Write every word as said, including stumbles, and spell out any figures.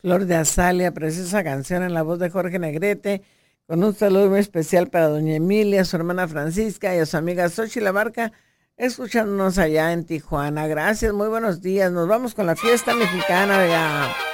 Flor de Azalea, preciosa canción en la voz de Jorge Negrete, con un saludo muy especial para doña Emilia, su hermana Francisca y a su amiga Xochitl Barca, escuchándonos allá en Tijuana. Gracias, muy buenos días. Nos vamos con la fiesta mexicana, ya.